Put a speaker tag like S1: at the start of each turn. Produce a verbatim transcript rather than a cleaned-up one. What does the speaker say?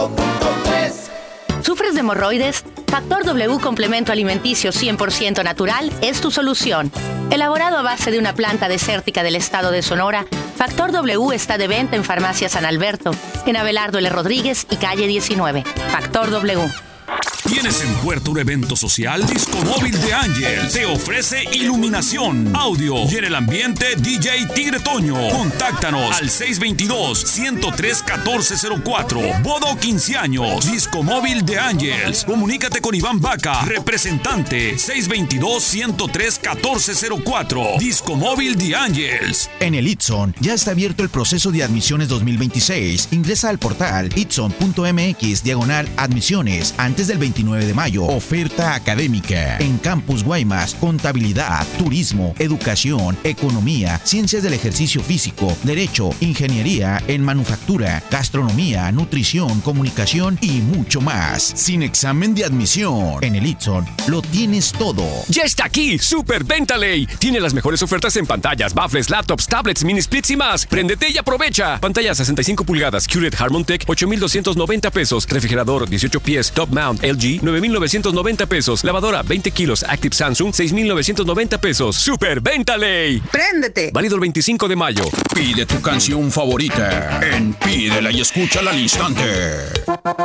S1: ¿Sufres de hemorroides? Factor W Complemento Alimenticio cien por ciento natural es tu solución. Elaborado a base de una planta desértica del estado de Sonora, Factor W está de venta en Farmacia San Alberto, en Abelardo L. Rodríguez y calle diecinueve. Factor W.
S2: ¿Tienes en puerto un evento social? Disco Móvil de Ángel te ofrece iluminación, audio y en el ambiente D J Tigre Toño. Contáctanos al seis dos dos, uno cero tres, uno cuatro cero cuatro. Boda o quince años. Disco Móvil de Ángels. Comunícate con Iván Vaca, representante. seis dos dos, uno cero tres, uno cuatro cero cuatro. Disco Móvil de Ángels.
S3: En el Itson ya está abierto el proceso de admisiones dos mil veintiséis. Ingresa al portal itson punto m x diagonal admisiones antes del veintinueve de mayo. Oferta académica en Campus Guaymas: contabilidad, turismo, educación, economía, ciencias del ejercicio físico, derecho, ingeniería en manufactura, gastronomía, nutrición, comunicación y mucho más. Sin examen de admisión. En el Itson lo tienes todo.
S4: ¡Ya está aquí! ¡Super Venta Ley! Tiene las mejores ofertas en pantallas, baffles, laptops, tablets, mini splits y más. ¡Préndete y aprovecha! Pantalla sesenta y cinco pulgadas Q L E D Harmon-Tech, ocho mil doscientos noventa pesos. Refrigerador dieciocho pies Top Mount L G, nueve mil novecientos noventa pesos. Lavadora veinte kilos Active Samsung, seis mil novecientos noventa pesos. ¡Super Venta Ley!
S5: ¡Préndete!
S4: Válido el veinticinco de mayo.
S6: Pide tu canción favorita en Pídela y escúchala al instante.